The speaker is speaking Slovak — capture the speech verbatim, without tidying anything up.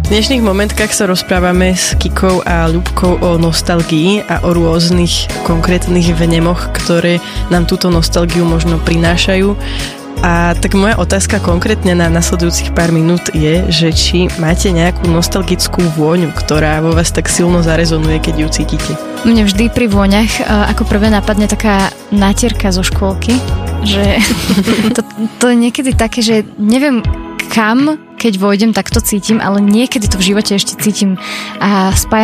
V dnešných momentkách sa rozprávame s Kikou a Ľubkou o nostalgii a o rôznych konkrétnych vnemoch, ktoré nám túto nostalgiu možno prinášajú. A tak moja otázka konkrétne na nasledujúcich pár minút je, že či máte nejakú nostalgickú vôňu, ktorá vo vás tak silno zarezonuje, keď ju cítite. Mne vždy pri vôňach ako prvé napadne taká nátierka zo škôlky, že to, to je niekedy také, že neviem kam, keď vojdem, tak to cítim, ale niekedy to v živote ešte cítim a spájam